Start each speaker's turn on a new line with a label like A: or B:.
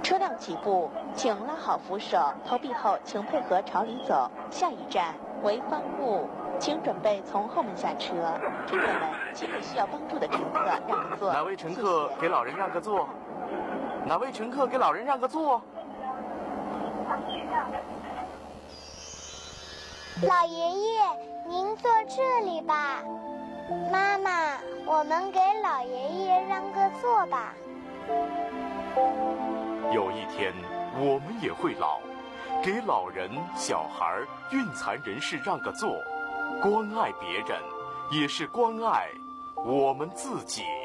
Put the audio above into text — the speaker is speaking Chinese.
A: 车辆起步，请拉好扶手，投币后请配合朝里走。下一站为方路，请准备从后门下车。乘客们，请给需要帮助的乘客让个座。
B: 哪位乘客给老人让个座？哪位乘客给老人让个座？
C: 老爷爷，您坐这里吧。妈妈，我们给老爷爷让个座吧。
B: 有一天，我们也会老，给老人、小孩、孕残人士让个座，关爱别人，也是关爱我们自己。